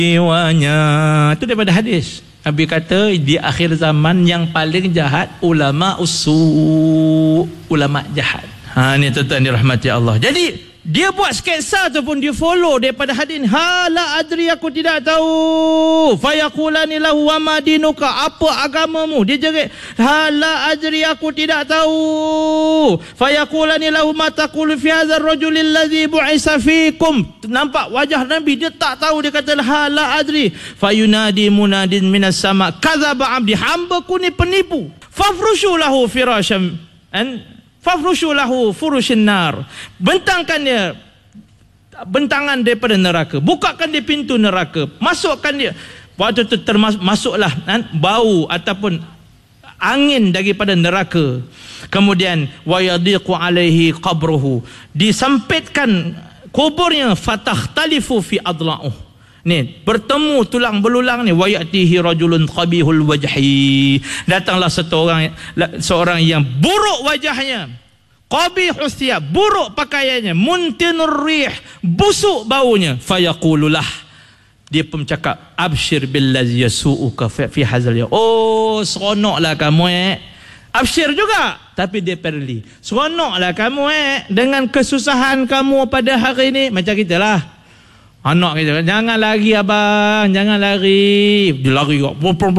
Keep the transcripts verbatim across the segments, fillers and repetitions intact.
jiwanya. Itu daripada hadis. Nabi kata di akhir zaman yang paling jahat ulama usu, ulama jahat. Ha ni tuan-tuan dirahmati Allah. Jadi dia buat sketsa ataupun dia follow daripada hadis. Hala adri, aku tidak tahu. Fayaqulani lahu wa madinuka, apa agamamu? Dia jerit, hala adri, aku tidak tahu. Fayaqulani lahu ma taqulu fi hadzal rajulil ladzi bu'isa fikum. Nampak wajah Nabi, dia tak tahu. Dia kata hala adri. Fayunadi munadin minas sama, kadzaba abdi, hambaku ni penipu. Fafrushu lahu firashan an Fafrushu lahu furushin nar. Bentangkan dia bentangan daripada neraka. Bukakan dia pintu neraka. Masukkan dia. Waktu itu termasuk masuklah kan, bau ataupun angin daripada neraka. Kemudian wa yadiqu alaihi qabruhu. Disempitkan kuburnya, fatakhtalifu fi adla'uh. Ni bertemu tulang belulang ni, wayatihi rajulun qabihul wajhi. Datanglah seorang seorang yang buruk wajahnya, qabihus thiyab, buruk pakaiannya, muntinur rih, busuk baunya. Fayaqululah, dia pun cakap, absyir billazi yasu'uka fi hadzal yaum. Oh, seronoklah kamu eh. Absyir juga, tapi dia perli. Seronoklah kamu eh dengan kesusahan kamu pada hari ini. Macam kita lah, anak kita, jangan lari abang, jangan lari. Dia lari kok.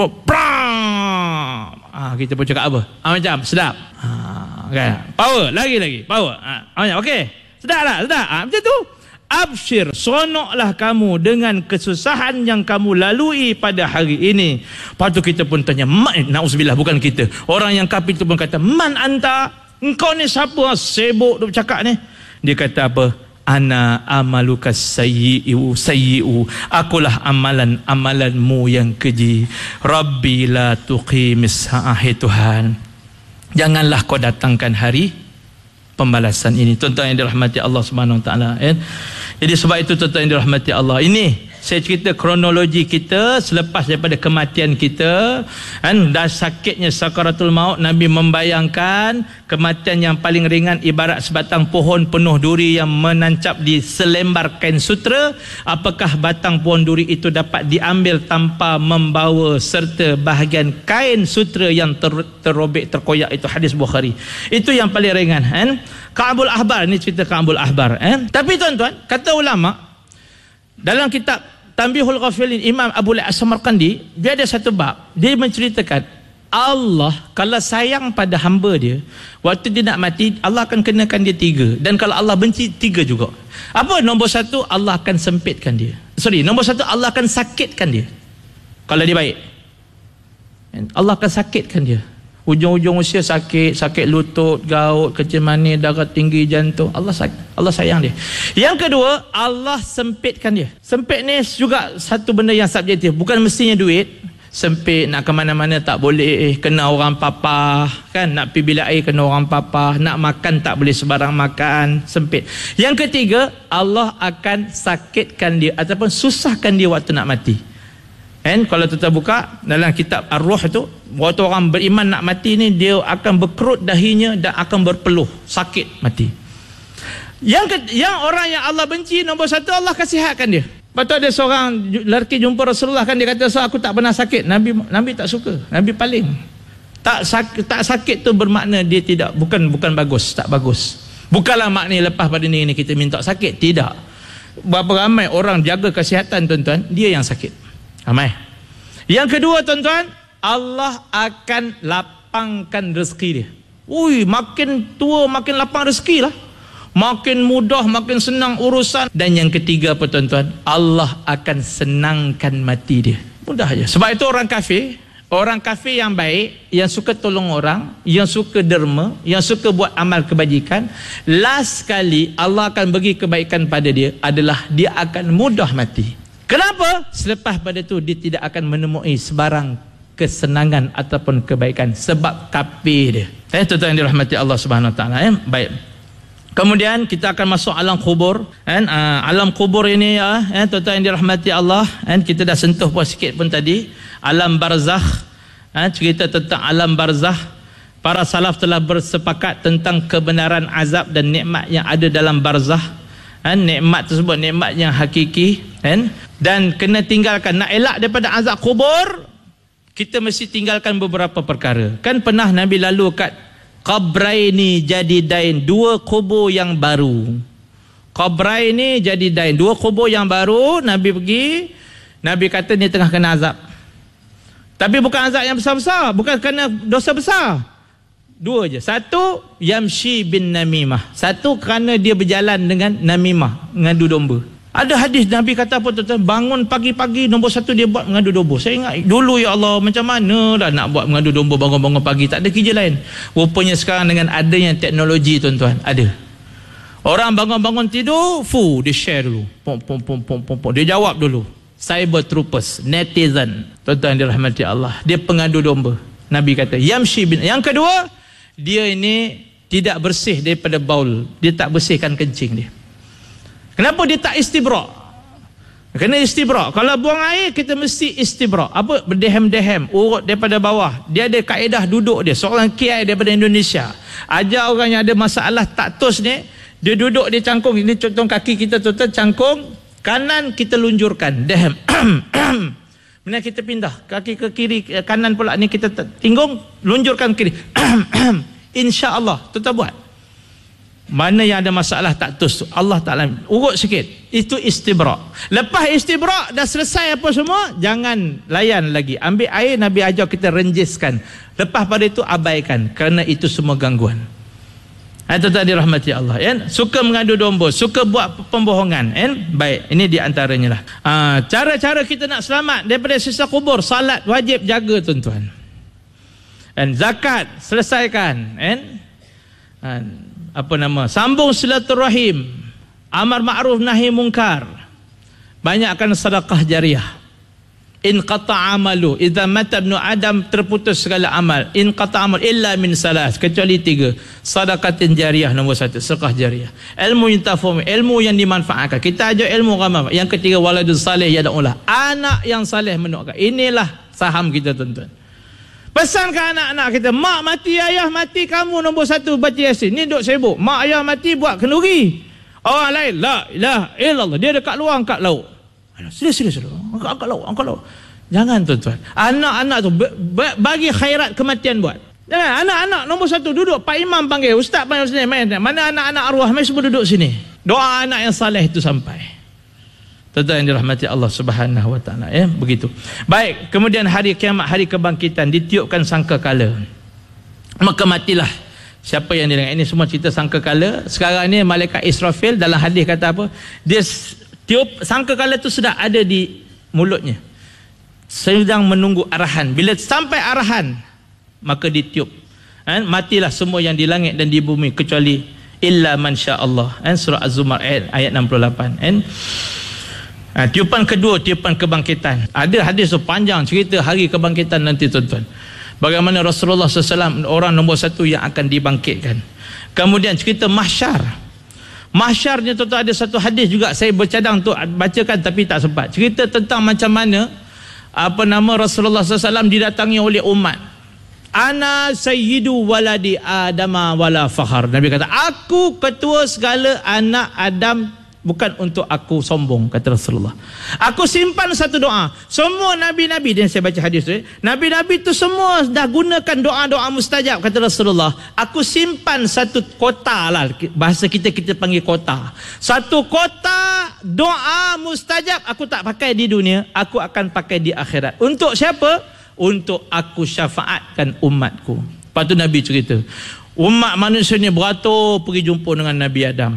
Ah, kita pun cakap apa? Ah, macam sedap. Ah, kan? Power, lagi lagi, power. Ah, macam okey. Sedap tak? Sedap. Ah, macam tu. Absyir, seronoklah kamu dengan kesusahan yang kamu lalui pada hari ini. Lepas tu kita pun tanya, man, na'udzubillah, bukan kita. Orang yang kafir tu pun kata, man anta? Engkau ni siapa? Sibuk tu bercakap ni. Dia kata apa? Ana amaluka sayyi'u sayyi'u, akulah amalan-amalanmu yang keji. Rabbi la tuqimis sa'ah, Tuhan, janganlah kau datangkan hari pembalasan ini. Tuan-tuan yang dirahmati Allah Subhanahu Wa Taala, eh? Jadi sebab itu tuan-tuan yang dirahmati Allah, ini saya cerita kronologi kita selepas daripada kematian kita, kan, dah sakitnya sakaratul maut. Nabi membayangkan kematian yang paling ringan ibarat sebatang pohon penuh duri yang menancap di selembar kain sutra. Apakah batang pohon duri itu dapat diambil tanpa membawa serta bahagian kain sutra yang ter, terrobek, terkoyak? Itu hadis Bukhari. Itu yang paling ringan, kan? Ka'bul Ahbar, ni cerita Ka'bul Ahbar, kan? Tapi tuan-tuan, kata ulama dalam kitab Tanbihul Ghafilin, Imam Abu La'as Samarkandi, dia ada satu bab, dia menceritakan Allah kalau sayang pada hamba dia, waktu dia nak mati, Allah akan kenakan dia tiga. Dan kalau Allah benci, tiga juga. Apa? Nombor satu, Allah akan sempitkan dia. Sorry, nombor satu, Allah akan sakitkan dia. Kalau dia baik, Allah akan sakitkan dia. Ujung-ujung usia sakit, sakit lutut, gaut, kecil manis, darah tinggi, jantung. Allah sakit, Allah sayang dia. Yang kedua, Allah sempitkan dia. Sempit ni juga satu benda yang subjektif, bukan mestinya duit. Sempit, nak ke mana-mana tak boleh, kena orang papa, kan? Nak pergi bilik air kena orang papa, nak makan tak boleh sebarang makan, sempit. Yang ketiga, Allah akan sakitkan dia ataupun susahkan dia waktu nak mati. And kalau kita buka dalam kitab Ar-Ruh tu, waktu orang beriman nak mati ni, dia akan berkerut dahinya dan akan berpeluh, sakit mati. Yang ke, yang orang yang Allah benci, nombor satu, Allah kasihatkan dia. Lepas tu ada seorang lelaki jumpa Rasulullah, kan, dia kata, so aku tak pernah sakit. Nabi Nabi tak suka, Nabi paling tak sakit. Tak sakit tu bermakna dia tidak, bukan bukan bagus, tak bagus. Bukanlah maknanya lepas pada ni, ni kita minta sakit, tidak. Berapa ramai orang jaga kesihatan tuan-tuan, dia yang sakit. Ramai. Yang kedua tuan-tuan, Allah akan lapangkan rezeki dia. Ui, makin tua makin lapang rezeki lah, makin mudah, makin senang urusan. Dan yang ketiga apa tuan-tuan? Allah akan senangkan mati dia. Mudah aja. Sebab itu orang kafir, orang kafir yang baik, yang suka tolong orang, yang suka derma, yang suka buat amal kebajikan, last sekali Allah akan bagi kebaikan pada dia adalah dia akan mudah mati. Kenapa? Selepas pada itu dia tidak akan menemui sebarang kesenangan ataupun kebaikan sebab kafir dia. Eh, tuan-tuan yang dirahmati Allah Subhanahu Wa Taala, eh? Baik. Kemudian kita akan masuk alam kubur, kan? Uh, alam kubur ini ya, eh, tuan-tuan yang dirahmati Allah, kan? Kita dah sentuh pun sikit pun tadi. Alam barzakh, eh, cerita tentang alam barzakh. Para salaf telah bersepakat tentang kebenaran azab dan nikmat yang ada dalam barzakh. kan, nikmat tersebut nikmat yang hakiki, kan, dan kena tinggalkan. Nak elak daripada azab kubur, kita mesti tinggalkan beberapa perkara. Kan pernah Nabi lalu kat qabraini jadidain, dua kubur yang baru. Qabraini jadidain, dua kubur yang baru. Nabi pergi, Nabi kata ni tengah kena azab. Tapi bukan azab yang besar-besar, bukan kerana dosa besar. Dua je. Satu, yamshi bin namimah. Satu kerana dia berjalan dengan namimah, mengadu domba. Ada hadis Nabi kata apa tuan-tuan? Bangun pagi-pagi, nombor satu dia buat mengadu domba. Saya ingat dulu, ya Allah, macam mana lah nak buat mengadu domba bangun-bangun pagi, tak ada kerja lain. Rupanya sekarang dengan adanya teknologi, tuan-tuan, ada. Orang bangun-bangun tidur, fu, dia share dulu. Pom, pom, pom, pom, pom, pom. Dia jawab dulu. Cyber troopers, netizen, tuan-tuan dirahmati Allah, dia pengadu domba. Nabi kata yamshi bin. Yang kedua, dia ini tidak bersih daripada baul, dia tak bersihkan kencing dia. Kenapa dia tak istibra'? Kena istibra'. Kalau buang air, kita mesti istibra'. Apa? Berdehem-dehem, urut daripada bawah. Dia ada kaedah duduk dia. Seorang kiai daripada Indonesia ajar orang yang ada masalah taktus ni, dia duduk, dia cangkung. Ini contoh kaki kita, tuan-tuan, cangkung kanan kita lunjurkan, dehem. Bila kita pindah kaki ke kiri, kanan pula ni kita tinggung, lunjurkan kiri. Insya-Allah tuan-tuan buat. Mana yang ada masalah taktus tu, Allah Taala urut sikit, itu istibra'. Lepas istibra' dah selesai apa semua, jangan layan lagi, ambil air, Nabi ajar kita renjiskan. Lepas pada itu abaikan, kerana itu semua gangguan. Itu tadi rahmati Allah, kan? Suka mengadu domba, suka buat pembohongan, kan? Baik, ini di antaranya lah. Ha, cara-cara kita nak selamat daripada siksa kubur. Salat wajib jaga, tuan-tuan. Dan zakat selesaikan, kan? Ha, apa nama? Sambung silaturahim, amar ma'ruf nahi mungkar. Banyakkan sedekah jariah. In qata amalu, idza mata ibnu adam, terputus segala amal. In qata amal illa min salas, kecuali tiga. Sedekatin jariah, nombor satu, sedekah jariah. Ilmu yantafum, ilmu yang dimanfaatkan. Kita ajar ilmu ramah. Yang ketiga, waladun salih yad'ulah, anak yang saleh mendoakan. Inilah saham kita, tuan-tuan. Pesan ke anak-anak kita, mak mati, ayah mati, kamu nombor satu baca Yasin. Ni duk sibuk, mak ayah mati buat kenduri. Orang lain, la ilaha illallah, dia dekat luar angkat lauk. Sila sila sila angkat, angkat lauk, angkat lauk. Jangan, tuan-tuan. Anak-anak tu bagi khairat kematian buat. Jangan. Anak-anak nombor satu duduk, Pak Imam panggil, Ustaz panggil sini, main. Mana anak-anak arwah, main semua duduk sini. Doa anak yang saleh itu sampai. Tuan-tuan yang dirahmati Allah Subhanahu wa taala, ya, begitu. Baik, kemudian hari kiamat, hari kebangkitan, ditiupkan sangkakala. Maka matilah siapa yang dengar. Ini semua cerita sangkakala. Sekarang ni malaikat Israfil dalam hadis kata apa? Dia tiup sangkakala tu sudah ada di mulutnya, sedang menunggu arahan. Bila sampai arahan, maka ditiup, kan? Matilah semua yang di langit dan di bumi kecuali illa man sya Allah, kan? Surah Az-Zumar ayat, ayat enam puluh lapan, kan? Ha, tiupan kedua, tiupan kebangkitan. Ada hadis tu panjang cerita hari kebangkitan nanti, tuan-tuan. Bagaimana Rasulullah sallallahu alaihi wasallam orang nombor satu yang akan dibangkitkan. Kemudian cerita mahsyar. Mahsyarnya, tuan-tuan, ada satu hadis juga saya bercadang untuk bacakan tapi tak sempat. Cerita tentang macam mana apa nama Rasulullah sallallahu alaihi wasallam didatangi oleh umat. Ana sayyidu waladi adama wala fakhar. Nabi kata, aku ketua segala anak Adam, bukan untuk aku sombong, kata Rasulullah. Aku simpan satu doa. Semua nabi-nabi, dan saya baca hadis tu, nabi-nabi tu semua dah gunakan doa-doa mustajab, kata Rasulullah. Aku simpan satu kota lah, bahasa kita kita panggil kota. Satu kota doa mustajab aku tak pakai di dunia, aku akan pakai di akhirat. Untuk siapa? Untuk aku syafaatkan umatku. Lepas tu Nabi cerita, umat manusia ni beratur pergi jumpa dengan Nabi Adam.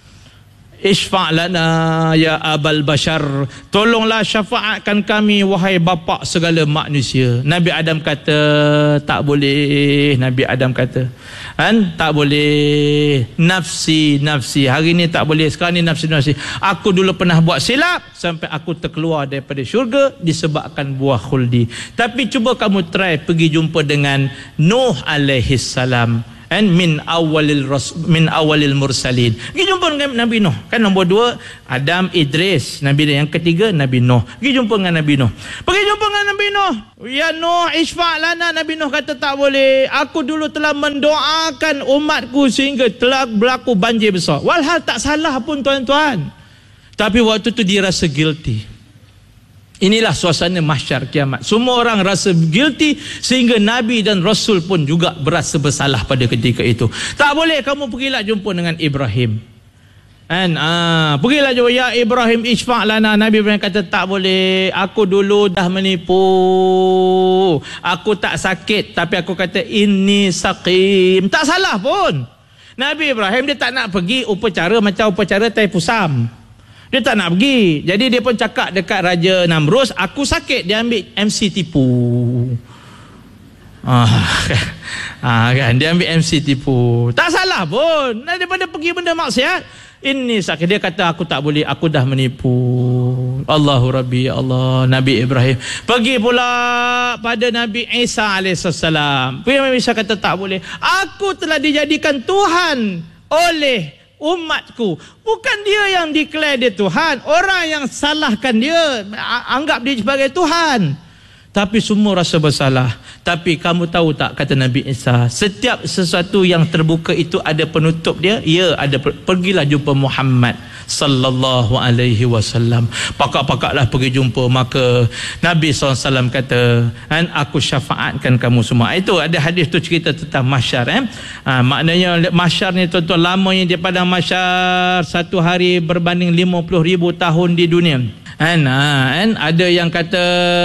Isfa' lana ya abal bashar, tolonglah syafaatkan kami wahai bapa segala manusia. Nabi Adam kata tak boleh. Nabi Adam kata, kan, tak boleh. Nafsi nafsi, hari ni tak boleh, sekarang ni nafsi nafsi. Aku dulu pernah buat silap sampai aku terkeluar daripada syurga disebabkan buah khuldi. Tapi cuba kamu try pergi jumpa dengan Nuh alaihi salam. And min awalil ras, min awalil mursalin. Pergi jumpa dengan Nabi Nuh. Kan nombor dua Adam, Idris, Nabi yang ketiga Nabi Nuh. Pergi jumpa dengan Nabi Nuh. Pergi jumpa dengan Nabi Nuh. Ya Nuh, isfa' lana. Nabi Nuh kata tak boleh. Aku dulu telah mendoakan umatku sehingga telah berlaku banjir besar. Walhal tak salah pun tuan-tuan. Tapi waktu tu dia rasa guilty. Inilah suasana mahsyar kiamat. Semua orang rasa guilty sehingga Nabi dan Rasul pun juga berasa bersalah pada ketika itu. Tak boleh, kamu pergilah jumpa dengan Ibrahim. And, ah, pergilah jumpa, ya Ibrahim isfa' lana. Nabi Ibrahim kata tak boleh. Aku dulu dah menipu. Aku tak sakit. Tapi aku kata ini saqim. Tak salah pun. Nabi Ibrahim dia tak nak pergi upacara macam upacara Taifusam. Dia tak nak pergi. Jadi dia pun cakap dekat Raja Namrus, aku sakit. Dia ambil M C tipu. Ah, ah, kan? Dia ambil M C tipu. Tak salah pun. Daripada pergi benda maksiat, ini sakit. Dia kata aku tak boleh, aku dah menipu. Allahu Rabbi, ya Allah. Nabi Ibrahim. Pergi pula pada Nabi Isa alaihissalam. Nabi Isa kata tak boleh. Aku telah dijadikan Tuhan oleh umatku. Bukan dia yang declare dia Tuhan. Orang yang salahkan dia, anggap dia sebagai Tuhan. Tapi semua rasa bersalah. Tapi kamu tahu tak, kata Nabi Isa, setiap sesuatu yang terbuka itu ada penutup dia. Ya, ada. Pergilah jumpa Muhammad sallallahu alaihi wasallam. Pakak-pakaklah pergi jumpa. Maka Nabi sallallahu alaihi wasallam kata, kan, aku syafaatkan kamu semua. Itu ada hadis tu cerita tentang mahsyar. Eh? Ha, maknanya mahsyar ni tuan-tuan, lamanya dia pada mahsyar satu hari berbanding lima puluh ribu tahun di dunia. Kan? Ha, kan? Ada yang kata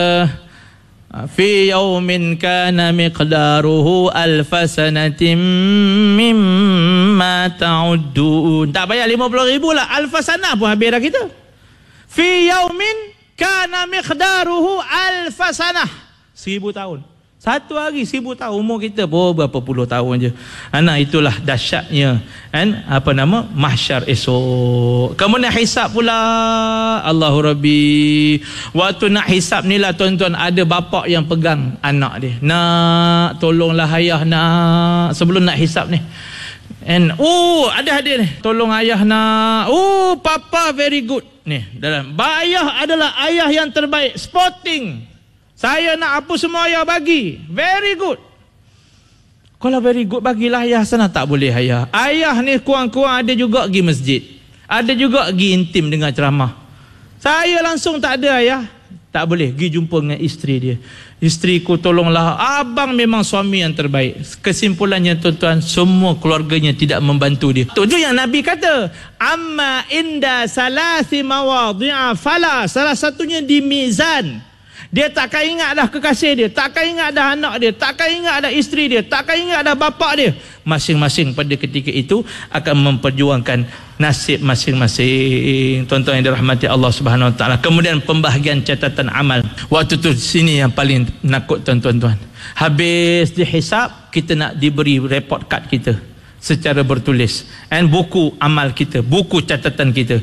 fi yaumin kana miqdaruhu alfa sanatin mimma ta'uddun. Tak payah lima puluh ribu lah, alfa sanah pun habis dah kita. Fi yaumin kana miqdaruhu alfa sanah, seribu tahun. Satu hari seribu tahun. Umur kita pun berapa puluh tahun je. Anak itulah dahsyatnya, kan, apa nama, mahsyar esok. Kemudian hisap pula. Allahu Rabbi. Waktu nak hisap ni lah tuan-tuan, ada bapak yang pegang anak dia. Nak, tolonglah ayah nak, sebelum nak hisap ni. And oh, ada hadir ni, tolong ayah nak. Oh, papa very good. Ni dalam ayah adalah ayah yang terbaik. Sporting. Saya nak apa semua ayah bagi. Very good. Kalau very good, bagilah ayah sana. Tak boleh ayah. Ayah ni kurang-kurang ada juga pergi masjid. Ada juga pergi intim dengan ceramah. Saya langsung tak ada ayah. Tak boleh. Pergi jumpa dengan isteri dia. Isteriku tolonglah. Abang memang suami yang terbaik. Kesimpulannya tuan-tuan, semua keluarganya tidak membantu dia. Itu yang Nabi kata. Amma inda salasi mawadhi'a fala. Salah satunya di mizan. Dia takkan ingat dah kekasih dia, takkan ingat dah anak dia, takkan ingat dah isteri dia, takkan ingat dah bapak dia. Masing-masing pada ketika itu akan memperjuangkan nasib masing-masing. Tuan-tuan yang dirahmati Allah Subhanahu Wa Taala. Kemudian pembahagian catatan amal. Waktu tu sini yang paling nakut tuan-tuan. Habis dihisap, kita nak diberi report card kita secara bertulis. And buku amal kita, buku catatan kita.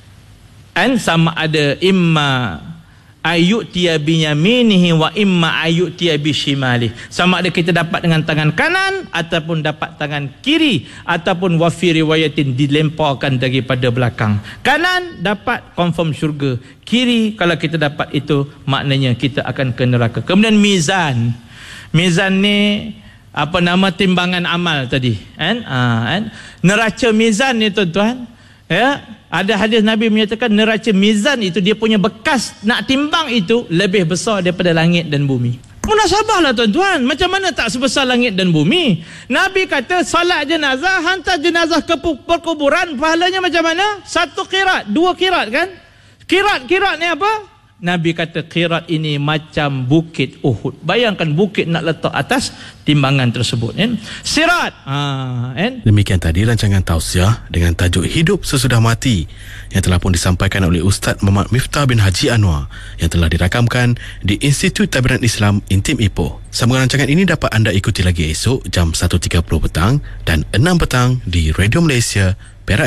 And sama ada imma ayyutiya biyaminihi wa imma ayyutiya bishimali. Sama ada kita dapat dengan tangan kanan ataupun dapat tangan kiri, ataupun wa fi riwayatin dilemparkan daripada belakang. Kanan dapat confirm syurga, kiri kalau kita dapat itu maknanya kita akan ke neraka. Kemudian mizan. Mizan ni apa nama, timbangan amal tadi, kan? Ah, kan? Neraca mizan ni tuan-tuan, ya, ada hadis Nabi menyatakan neraca mizan itu, dia punya bekas nak timbang itu lebih besar daripada langit dan bumi. Munasabahlah tuan-tuan, macam mana tak sebesar langit dan bumi? Nabi kata salat jenazah, hantar jenazah ke perkuburan, pahalanya macam mana? Satu kirat, dua kirat, kan? Kirat-kirat ni apa? Nabi kata kirat ini macam bukit Uhud. Bayangkan bukit nak letak atas timbangan tersebut, kan? Sirat. Ha, kan? Demikian tadi rancangan tausiah dengan tajuk Hidup Sesudah Mati yang telah pun disampaikan oleh Ustaz Muhammad Miftah bin Haji Anwar yang telah dirakamkan di Institut Tabiran Islam Intim Ipoh. Sambungan rancangan ini dapat anda ikuti lagi esok jam satu tiga puluh petang dan enam petang di Radio Malaysia